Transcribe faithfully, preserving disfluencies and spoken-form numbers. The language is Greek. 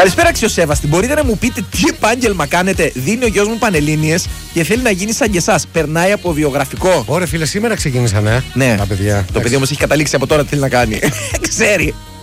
Καλησπέρα, αξιοσέβαστη. Μπορείτε να μου πείτε τι επάγγελμα κάνετε? Δίνει ο γιος μου Πανελλήνιες και θέλει να γίνει σαν και εσάς. Περνάει από βιογραφικό. Ωραία, φίλε, σήμερα ξεκίνησαν, ε. Ναι, τα παιδιά. το παιδί όμως έχει καταλήξει από τώρα τι θέλει να κάνει. Ξέρει.